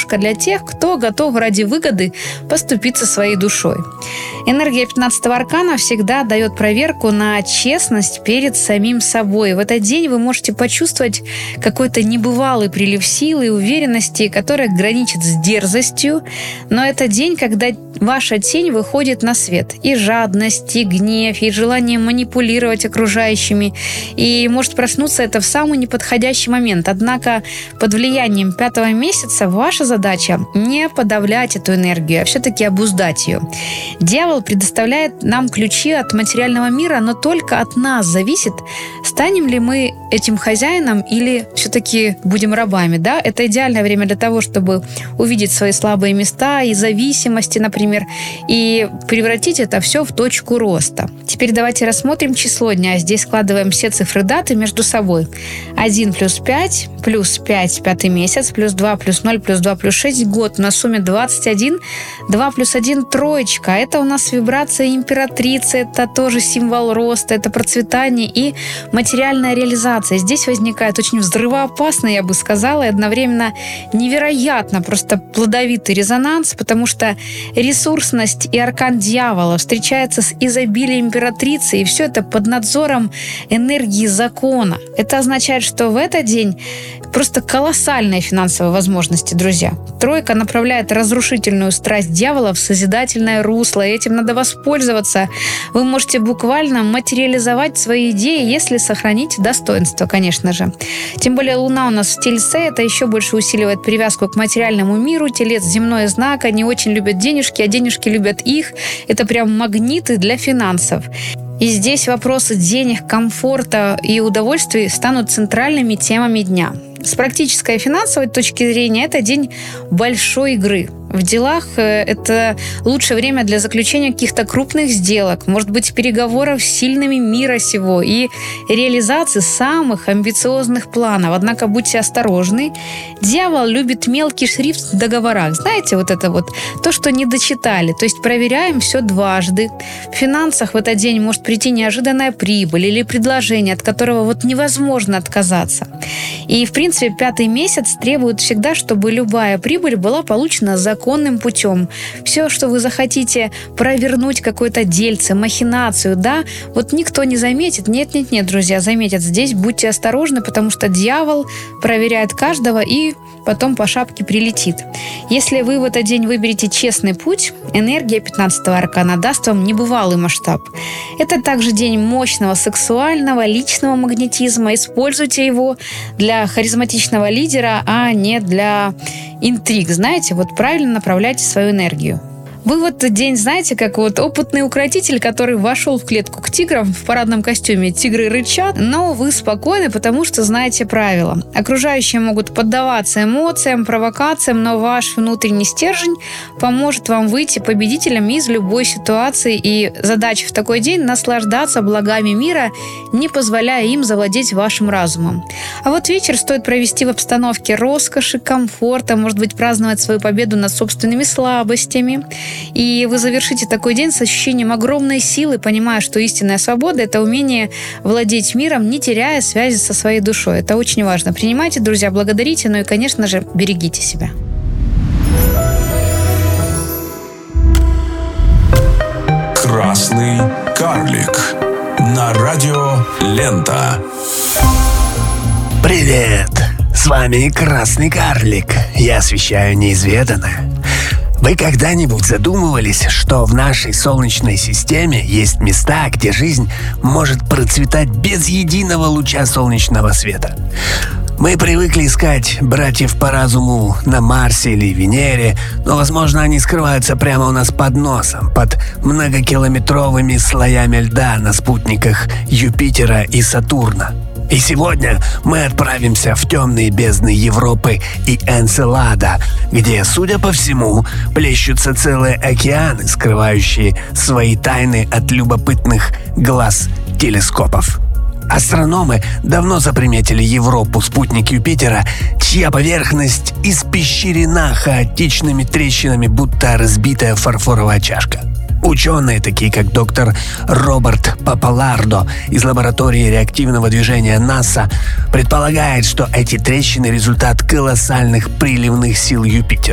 ловушка для тех, кто готов ради выгоды поступиться своей душой. Энергия 15-го аркана всегда дает проверку на честность перед самим собой. В этот день вы можете почувствовать какой-то небывалый прилив силы и уверенности, который граничит с дерзостью. Но это день, когда ваша тень выходит на свет. И жадность, и гнев, и желание манипулировать окружающими. И может проснуться это в самый неподходящий момент. Однако под влиянием 5-го месяца ваша задача не подавлять эту энергию, а все-таки обуздать ее. Дьявол предоставляет нам ключи от материального мира, но только от нас зависит, станем ли мы этим хозяином или все-таки будем рабами. Да? Это идеальное время для того, чтобы увидеть свои слабые места и зависимости, например, и превратить это все в точку роста. Теперь давайте рассмотрим число дня. Здесь складываем все цифры даты между собой. 1 плюс 5, плюс 5, 5-й месяц, плюс 2, плюс 0, плюс 2, плюс 6, год. На сумме 21, 2 плюс 1, троечка. Это у нас вибрация императрицы, это тоже символ роста, это процветание и материальная реализация. Здесь возникает очень взрывоопасный, я бы сказала, и одновременно невероятно просто плодовитый резонанс, потому что ресурсность и аркан дьявола встречается с изобилием императрицы, и все это под надзором энергии закона. Это означает, что в этот день просто колоссальные финансовые возможности, друзья. Тройка направляет разрушительную страсть дьявола в созидательное русло, и этим надо воспользоваться. Вы можете буквально материализовать свои идеи, если сохранить достоинство, конечно же. Тем более Луна у нас в Тельце, это еще больше усиливает привязку к материальному миру. Телец — земной знак, они очень любят денежки, а денежки любят их. Это прям магниты для финансов. И здесь вопросы денег, комфорта и удовольствий станут центральными темами дня. С практической и финансовой точки зрения это день большой игры. В делах это лучшее время для заключения каких-то крупных сделок, может быть, переговоров с сильными мира сего и реализации самых амбициозных планов. Однако будьте осторожны. Дьявол любит мелкий шрифт в договорах. Знаете, вот это вот то, что не дочитали. То есть проверяем все дважды. В финансах в этот день может прийти неожиданная прибыль или предложение, от которого вот невозможно отказаться. И, в принципе, 5-й месяц требует всегда, чтобы любая прибыль была получена законным путем. Все, что вы захотите провернуть, какое-то дельце, махинацию, да, вот никто не заметит. Нет, друзья, заметят. Здесь будьте осторожны, потому что дьявол проверяет каждого и потом по шапке прилетит. Если вы в этот день выберете честный путь, энергия 15-го аркана даст вам небывалый масштаб. Это также день мощного сексуального, личного магнетизма. Используйте его для харизматичного лидера, а не для интриг. Знаете, вот правильно направляйте свою энергию. Вы в этот день, знаете, как вот опытный укротитель, который вошел в клетку к тиграм в парадном костюме. Тигры рычат, но вы спокойны, потому что знаете правила. Окружающие могут поддаваться эмоциям, провокациям, но ваш внутренний стержень поможет вам выйти победителем из любой ситуации. И задача в такой день — наслаждаться благами мира, не позволяя им завладеть вашим разумом. А вот вечер стоит провести в обстановке роскоши, комфорта, может быть, праздновать свою победу над собственными слабостями. И вы завершите такой день с ощущением огромной силы, понимая, что истинная свобода — это умение владеть миром, не теряя связи со своей душой. Это очень важно. Принимайте, друзья, благодарите, ну и, конечно же, берегите себя. Красный карлик на радио Лента. Привет! С вами Красный карлик. Я освещаю неизведанное. Вы когда-нибудь задумывались, что в нашей Солнечной системе есть места, где жизнь может процветать без единого луча солнечного света? Мы привыкли искать братьев по разуму на Марсе или Венере, но, возможно, они скрываются прямо у нас под носом, под многокилометровыми слоями льда на спутниках Юпитера и Сатурна. И сегодня мы отправимся в темные бездны Европы и Энцелада, где, судя по всему, плещутся целые океаны, скрывающие свои тайны от любопытных глаз телескопов. Астрономы давно заприметили Европу, спутник Юпитера, чья поверхность испещрена хаотичными трещинами, будто разбитая фарфоровая чашка. Ученые, такие как доктор Роберт Папалардо из лаборатории реактивного движения НАСА, предполагают, что эти трещины — результат колоссальных приливных сил Юпитера.